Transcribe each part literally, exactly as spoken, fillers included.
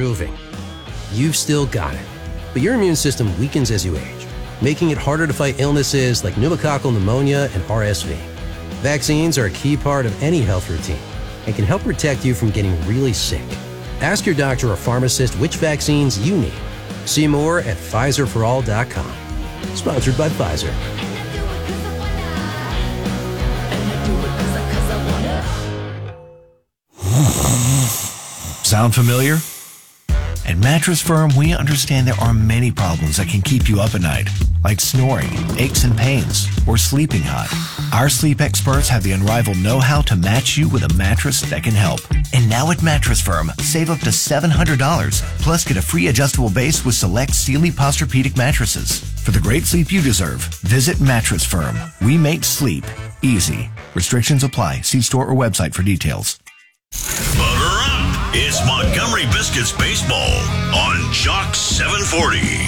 improving. You've still got it, but your immune system weakens as you age, making it harder to fight illnesses like pneumococcal pneumonia and R S V. Vaccines are a key part of any health routine and can help protect you from getting really sick. Ask your doctor or pharmacist which vaccines you need. See more at Pfizer for all dot com. Sponsored by Pfizer. Sound familiar? At Mattress Firm, we understand there are many problems that can keep you up at night, like snoring, aches and pains, or sleeping hot. Our sleep experts have the unrivaled know-how to match you with a mattress that can help. And now at Mattress Firm, save up to seven hundred dollars, plus get a free adjustable base with select Sealy Posturepedic mattresses. For the great sleep you deserve, visit Mattress Firm. We make sleep easy. Restrictions apply. See store or website for details. Butter up! It's Montgomery Biscuits Baseball on Jock seven forty.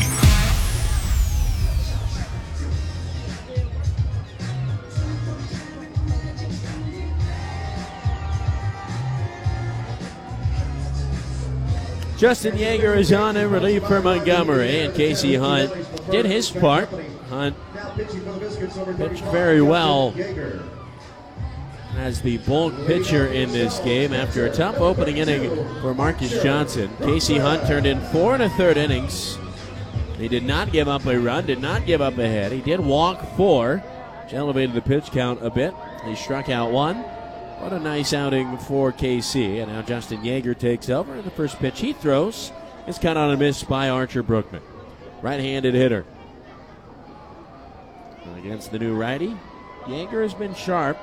Justin Yeager is on in relief for Montgomery, and Casey Hunt did his part. Hunt pitched very well as the bulk pitcher in this game after a tough opening inning for Marcus Johnson. Casey Hunt turned in four and a third innings. He did not give up a run, did not give up a hit. He did walk four, which elevated the pitch count a bit. He struck out one. What a nice outing for K C. And now Justin Yeager takes over. The first pitch he throws is cut on a miss by Archer Brookman. Right-handed hitter. Against the new righty, Yeager has been sharp.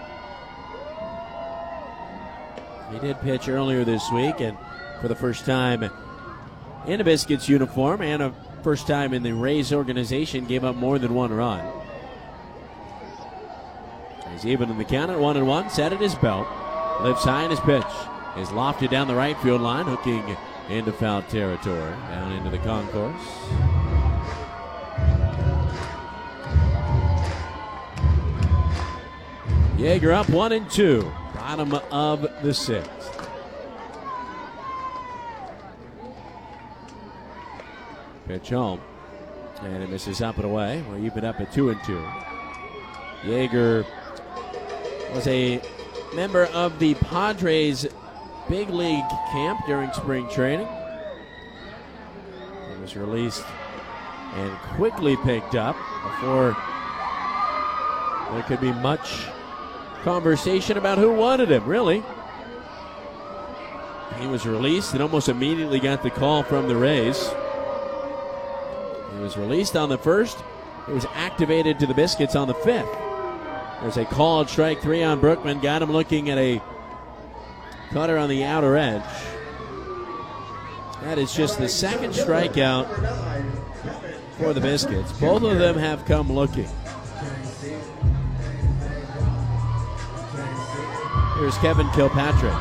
He did pitch earlier this week, and for the first time in a Biscuits uniform and a first time in the Rays organization, gave up more than one run. He's even in the count at one and one, set at his belt. Lifts high in his pitch. Is lofted down the right field line, hooking into foul territory, down into the concourse. Yeager up one and two. Bottom of the sixth. Pitch home. And it misses up and away. We're even up at two and two. Yeager was a member of the Padres big league camp during spring training. He was released and quickly picked up before there could be much conversation about who wanted him, really. He was released and almost immediately got the call from the Rays. He was released on the first. He was activated to the Biscuits on the fifth. There's a called strike three on Brookman. Got him looking at a cutter on the outer edge. That is just the second strikeout for the Biscuits. Both of them have come looking. Here's Kevin Kilpatrick.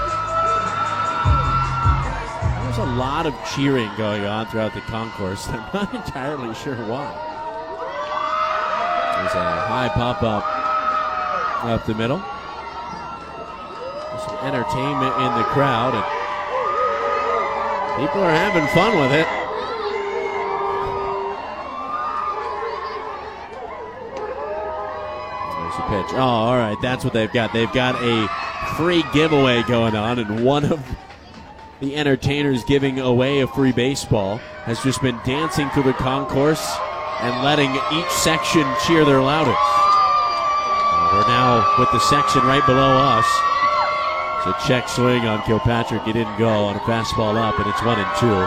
There's a lot of cheering going on throughout the concourse. I'm not entirely sure why. There's a high pop-up up the middle. There's some entertainment in the crowd, and people are having fun with it. There's a pitch. Oh, all right, that's what they've got. They've got a free giveaway going on, and one of the entertainers giving away a free baseball has just been dancing through the concourse and letting each section cheer their loudest. We're now with the section right below us. It's a check swing on Kilpatrick. He didn't go on a fastball up, and it's one and two.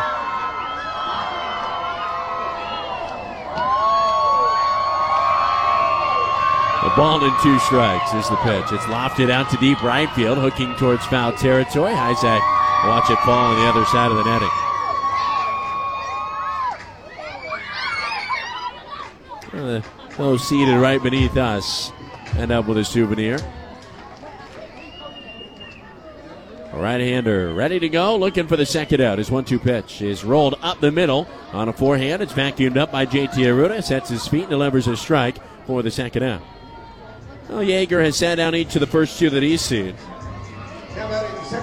A ball and two strikes is the pitch. It's lofted out to deep right field, hooking towards foul territory. Isaac, watch it fall on the other side of the netting. Uh, those seated right beneath us end up with a souvenir. A right-hander ready to go, looking for the second out. His one two pitch is rolled up the middle on a forehand. It's vacuumed up by J T Arruda, sets his feet, and delivers a strike for the second out. Well, Yeager has sat down each of the first two that he's seen.